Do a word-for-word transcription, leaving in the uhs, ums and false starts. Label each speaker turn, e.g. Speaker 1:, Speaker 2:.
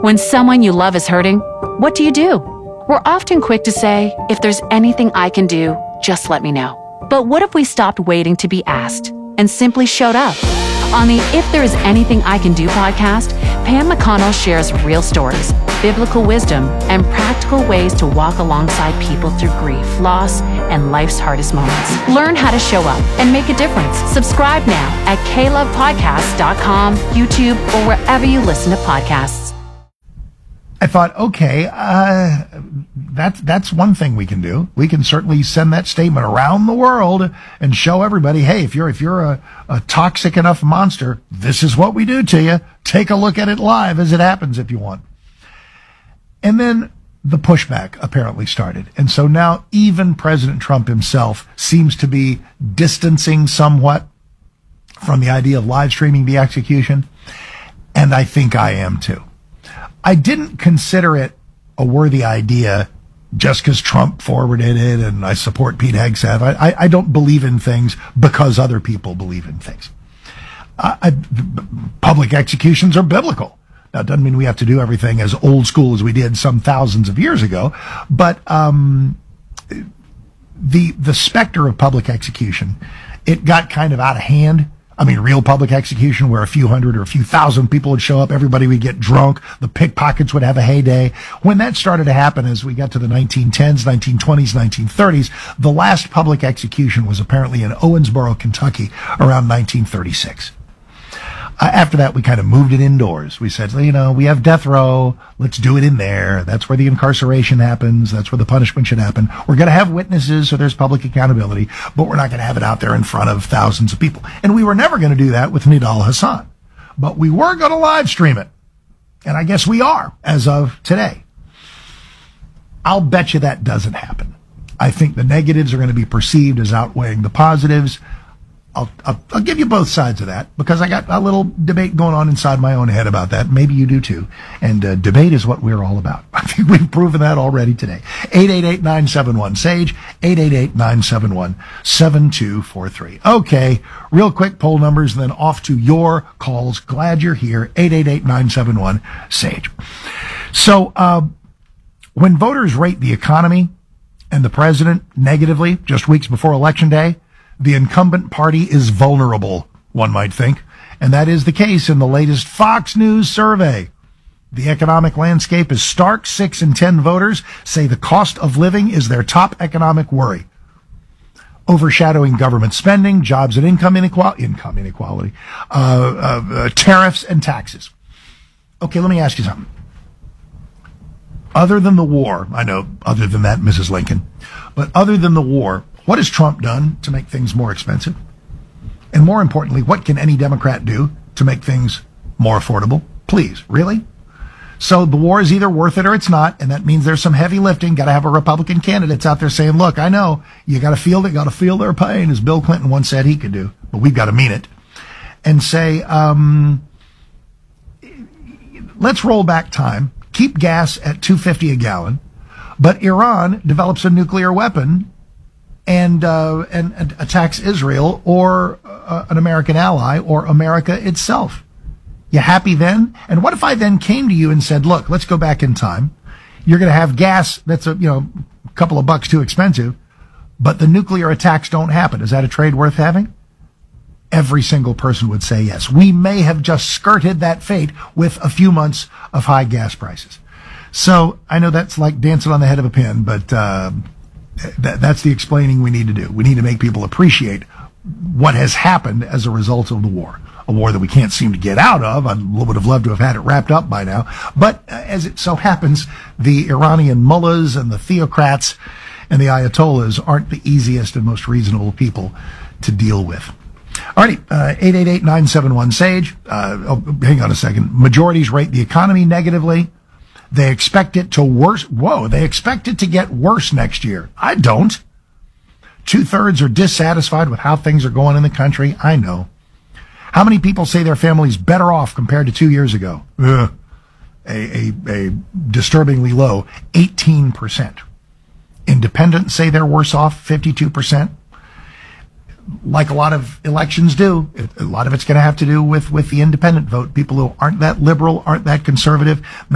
Speaker 1: When someone you love is hurting, what do you do? We're often quick to say, if there's anything I can do, just let me know. But what if we stopped waiting to be asked and simply showed up? On the If There Is Anything I Can Do podcast, Pam McConnell shares real stories, biblical wisdom, and practical ways to walk alongside people through grief, loss, and life's hardest moments. Learn how to show up and make a difference. Subscribe now at k love podcast dot com, YouTube, or wherever you listen to podcasts.
Speaker 2: I thought, okay, uh, that's, that's one thing we can do. We can certainly send that statement around the world and show everybody, hey, if you're, if you're a, a toxic enough monster, this is what we do to you. Take a look at it live as it happens if you want. And then the pushback apparently started. And so now even President Trump himself seems to be distancing somewhat from the idea of live streaming the execution. And I think I am too. I didn't consider it a worthy idea just because Trump forwarded it and I support Pete Hegseth. I, I, I don't believe in things because other people believe in things. Uh, I, public executions are biblical. Now, it doesn't mean we have to do everything as old school as we did some thousands of years ago, but um, the the specter of public execution, it got kind of out of hand. I mean, real public execution where a few hundred or a few thousand people would show up, everybody would get drunk, the pickpockets would have a heyday. When that started to happen as we got to the nineteen tens, nineteen twenties, nineteen thirties, the last public execution was apparently in Owensboro, Kentucky around nineteen thirty-six. Uh, after that, we kind of moved it indoors. We said, you know, we have death row. Let's do it in there. That's where the incarceration happens. That's where the punishment should happen. We're going to have witnesses, so there's public accountability, but we're not going to have it out there in front of thousands of people. And we were never going to do that with Nidal Hasan, but we were going to live stream it. And I guess we are as of today. I'll bet you that doesn't happen. I think the negatives are going to be perceived as outweighing the positives. I'll, I'll, I'll give you both sides of that because I got a little debate going on inside my own head about that. Maybe you do too. And uh, debate is what we're all about. I think we've proven that already today. eight eight eight, nine seven one, SAGE, eight eight eight, nine seven one, seven two four three. Okay, real quick poll numbers and then off to your calls. Glad you're here. eight eight eight, nine seven one, SAGE. So uh, when voters rate the economy and the president negatively just weeks before Election Day, the incumbent party is vulnerable, one might think, and that is the case in the latest Fox News survey. The economic landscape is stark. Six in ten voters say the cost of living is their top economic worry, overshadowing government spending, jobs and income inequality, income inequality, uh, uh, uh, tariffs and taxes. Okay, let me ask you something. Other than the war, I know, other than that, Missus Lincoln, but other than the war, what has Trump done to make things more expensive? And more importantly, what can any Democrat do to make things more affordable? Please, really? So the war is either worth it or it's not, and that means there's some heavy lifting. Got to have a Republican candidates out there saying, look, I know, you got to feel it, got to feel their pain, as Bill Clinton once said he could do, but we've got to mean it. And say, um, let's roll back time, keep gas at two fifty a gallon, but Iran develops a nuclear weapon and, uh, and, and attacks Israel or uh, an American ally or America itself. You happy then? And what if I then came to you and said, look, let's go back in time. You're going to have gas that's a, you know, a couple of bucks too expensive, but the nuclear attacks don't happen. Is that a trade worth having? Every single person would say yes. We may have just skirted that fate with a few months of high gas prices. So I know that's like dancing on the head of a pin, but, uh, That, that's the explaining we need to do. We need to make people appreciate what has happened as a result of the war. A war that we can't seem to get out of. I would have loved to have had it wrapped up by now. But uh, as it so happens, the Iranian mullahs and the theocrats and the ayatollahs aren't the easiest and most reasonable people to deal with. Alrighty, uh, eight eight eight, nine seven one, SAGE. Uh, oh, hang on a second. Majorities rate the economy negatively. They expect it to worse. Whoa, they expect it to get worse next year. I don't. Two-thirds are dissatisfied with how things are going in the country. I know. How many people say their family's better off compared to two years ago? Ugh. A, a, a disturbingly low eighteen percent. Independents say they're worse off, fifty-two percent. Like a lot of elections do, a lot of it's going to have to do with, with the independent vote. People who aren't that liberal, aren't that conservative.